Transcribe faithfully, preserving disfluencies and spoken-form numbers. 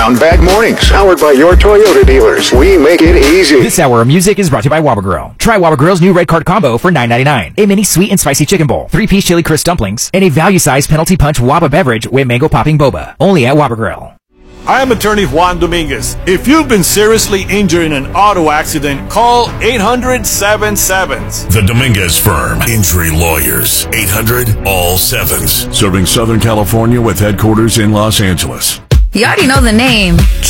Brown Bag Mornings, powered by your Toyota dealers. We make it easy. This hour of music is brought to you by Whopper Grill. Try Whopper Grill's new red card combo for nine ninety-nine. A mini sweet and spicy chicken bowl, three-piece chili crisp dumplings, and a value-sized penalty punch Whopper beverage with mango popping boba. Only at Whopper Grill. I am attorney Juan Dominguez. If you've been seriously injured in an auto accident, call eight hundred seven sevens. The Dominguez Firm. Injury Lawyers. eight hundred all sevens. Serving Southern California with headquarters in Los Angeles. You already know the name.